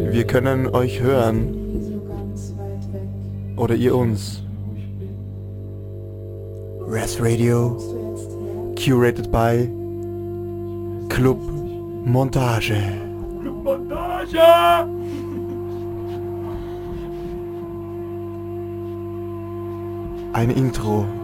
Wir können euch hören. Oder ihr uns. Res Radio. Curated by Club Montage. Club Montage! Ein Intro